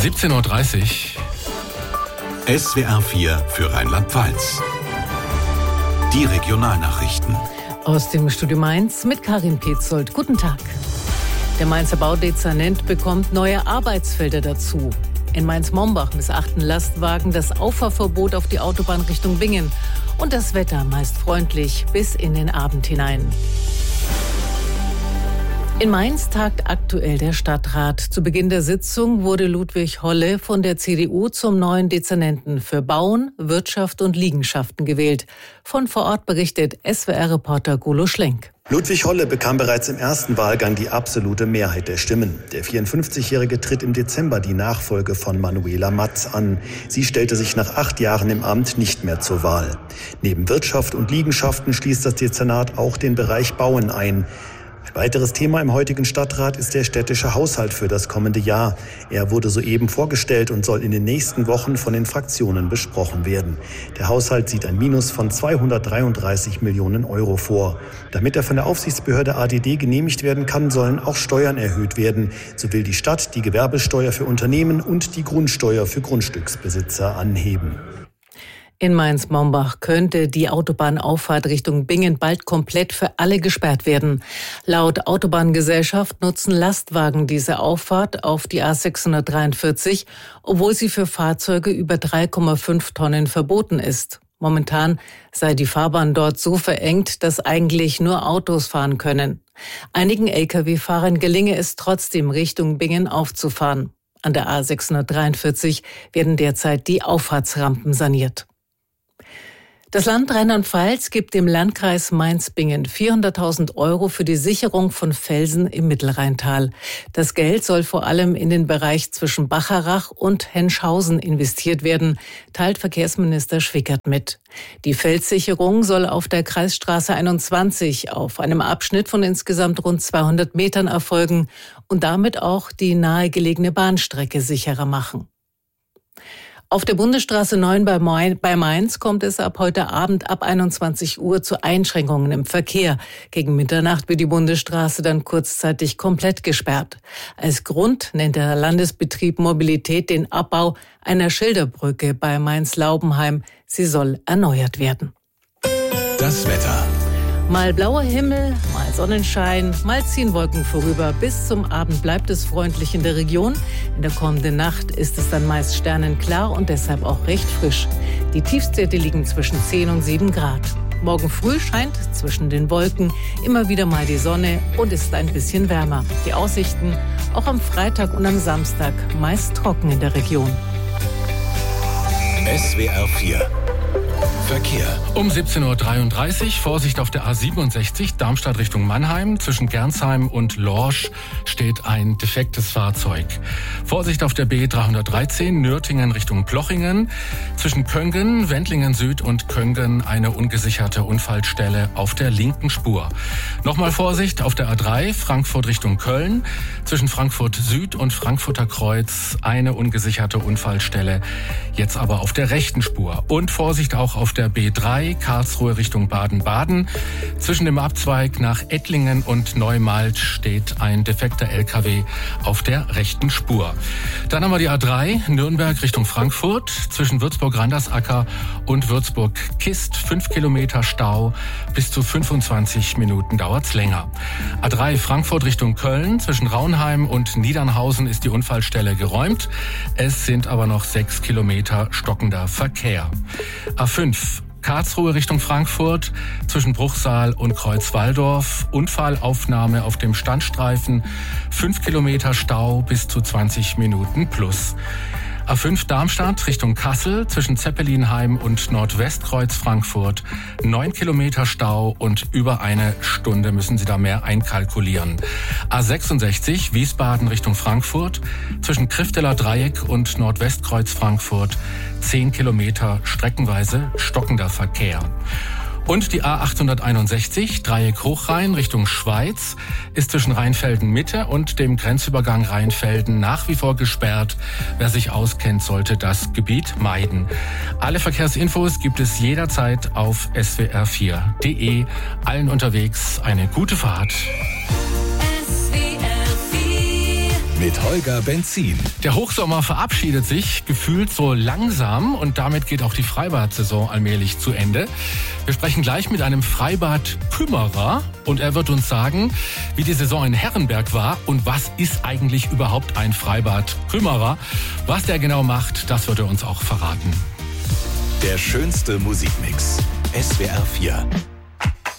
17:30 Uhr. SWR 4 für Rheinland-Pfalz. Die Regionalnachrichten. Aus dem Studio Mainz mit Karin Petzold. Guten Tag. Der Mainzer Baudezernent bekommt neue Arbeitsfelder dazu. In Mainz-Mombach missachten Lastwagen das Auffahrverbot auf die Autobahn Richtung Bingen. Und das Wetter meist freundlich bis in den Abend hinein. In Mainz tagt aktuell der Stadtrat. Zu Beginn der Sitzung wurde Ludwig Holle von der CDU zum neuen Dezernenten für Bauen, Wirtschaft und Liegenschaften gewählt. Von vor Ort berichtet SWR-Reporter Golo Schlenk. Ludwig Holle bekam bereits im ersten Wahlgang die absolute Mehrheit der Stimmen. Der 54-Jährige tritt im Dezember die Nachfolge von Manuela Matz an. Sie stellte sich nach 8 Jahren im Amt nicht mehr zur Wahl. Neben Wirtschaft und Liegenschaften schließt das Dezernat auch den Bereich Bauen ein. Ein weiteres Thema im heutigen Stadtrat ist der städtische Haushalt für das kommende Jahr. Er wurde soeben vorgestellt und soll in den nächsten Wochen von den Fraktionen besprochen werden. Der Haushalt sieht ein Minus von 233 Millionen Euro vor. Damit er von der Aufsichtsbehörde ADD genehmigt werden kann, sollen auch Steuern erhöht werden. So will die Stadt die Gewerbesteuer für Unternehmen und die Grundsteuer für Grundstücksbesitzer anheben. In Mainz-Mombach könnte die Autobahnauffahrt Richtung Bingen bald komplett für alle gesperrt werden. Laut Autobahngesellschaft nutzen Lastwagen diese Auffahrt auf die A643, obwohl sie für Fahrzeuge über 3,5 Tonnen verboten ist. Momentan sei die Fahrbahn dort so verengt, dass eigentlich nur Autos fahren können. Einigen Lkw-Fahrern gelinge es trotzdem, Richtung Bingen aufzufahren. An der A643 werden derzeit die Auffahrtsrampen saniert. Das Land Rheinland-Pfalz gibt dem Landkreis Mainz-Bingen 400.000 Euro für die Sicherung von Felsen im Mittelrheintal. Das Geld soll vor allem in den Bereich zwischen Bacharach und Henschhausen investiert werden, teilt Verkehrsminister Schwickert mit. Die Felssicherung soll auf der Kreisstraße 21 auf einem Abschnitt von insgesamt rund 200 Metern erfolgen und damit auch die nahegelegene Bahnstrecke sicherer machen. Auf der Bundesstraße 9 bei Mainz kommt es ab heute Abend ab 21 Uhr zu Einschränkungen im Verkehr. Gegen Mitternacht wird die Bundesstraße dann kurzzeitig komplett gesperrt. Als Grund nennt der Landesbetrieb Mobilität den Abbau einer Schilderbrücke bei Mainz-Laubenheim. Sie soll erneuert werden. Das Wetter. Mal blauer Himmel, mal Sonnenschein, mal ziehen Wolken vorüber. Bis zum Abend bleibt es freundlich in der Region. In der kommenden Nacht ist es dann meist sternenklar und deshalb auch recht frisch. Die Tiefstwerte liegen zwischen 10 und 7 Grad. Morgen früh scheint zwischen den Wolken immer wieder mal die Sonne und ist ein bisschen wärmer. Die Aussichten auch am Freitag und am Samstag meist trocken in der Region. SWR 4 Verkehr. Um 17:33 Uhr, Vorsicht auf der A67, Darmstadt Richtung Mannheim. Zwischen Gernsheim und Lorsch steht ein defektes Fahrzeug. Vorsicht auf der B313, Nürtingen Richtung Plochingen. Zwischen Köngen, Wendlingen Süd und Köngen eine ungesicherte Unfallstelle auf der linken Spur. Nochmal Vorsicht auf der A3, Frankfurt Richtung Köln. Zwischen Frankfurt Süd und Frankfurter Kreuz eine ungesicherte Unfallstelle, jetzt aber auf der rechten Spur. Und Vorsicht auch auf der B3, Karlsruhe Richtung Baden-Baden. Zwischen dem Abzweig nach Ettlingen und Neumaldt steht ein defekter LKW auf der rechten Spur. Dann haben wir die A3, Nürnberg Richtung Frankfurt. Zwischen Würzburg-Randersacker und Würzburg-Kist 5 Kilometer Stau. Bis zu 25 Minuten dauert's länger. A3, Frankfurt Richtung Köln. Zwischen Raunheim und Niedernhausen ist die Unfallstelle geräumt. Es sind aber noch 6 Kilometer stockender Verkehr. A5, Karlsruhe Richtung Frankfurt, zwischen Bruchsal und Kreuzwaldorf. Unfallaufnahme auf dem Standstreifen, 5 Kilometer Stau bis zu 20 Minuten plus. A5 Darmstadt Richtung Kassel, zwischen Zeppelinheim und Nordwestkreuz Frankfurt. 9 Kilometer Stau und über eine Stunde müssen Sie da mehr einkalkulieren. A66 Wiesbaden Richtung Frankfurt, zwischen Krifteler Dreieck und Nordwestkreuz Frankfurt. 10 Kilometer streckenweise stockender Verkehr. Und die A861, Dreieck Hochrhein Richtung Schweiz, ist zwischen Rheinfelden Mitte und dem Grenzübergang Rheinfelden nach wie vor gesperrt. Wer sich auskennt, sollte das Gebiet meiden. Alle Verkehrsinfos gibt es jederzeit auf swr4.de. Allen unterwegs eine gute Fahrt. SWR 4 mit Holger Benzin. Der Hochsommer verabschiedet sich gefühlt so langsam und damit geht auch die Freibad-Saison allmählich zu Ende. Wir sprechen gleich mit einem Freibad-Kümmerer und er wird uns sagen, wie die Saison in Herrenberg war und was ist eigentlich überhaupt ein Freibad-Kümmerer. Was der genau macht, das wird er uns auch verraten. Der schönste Musikmix. SWR 4.